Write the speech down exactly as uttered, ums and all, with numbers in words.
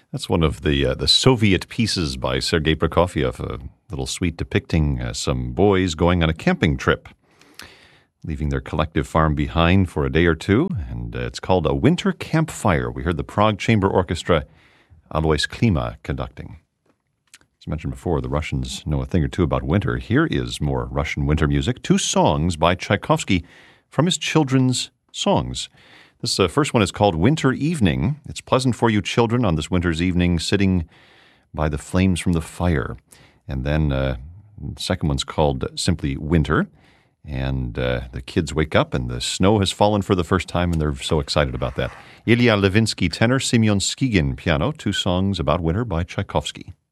That's one of the uh, the Soviet pieces by Sergei Prokofiev, a little suite depicting uh, some boys going on a camping trip, leaving their collective farm behind for a day or two, and uh, it's called A Winter Campfire. We heard the Prague Chamber Orchestra, Alois Klima, conducting. As mentioned before, the Russians know a thing or two about winter. Here is more Russian winter music, two songs by Tchaikovsky from his children's songs. This uh, first one is called Winter Evening. It's pleasant for you children on this winter's evening sitting by the flames from the fire. And then uh, the second one's called simply Winter. And uh, the kids wake up and the snow has fallen for the first time and they're so excited about that. Ilya Levinsky tenor, Semyon Skigin piano, two songs about winter by Tchaikovsky.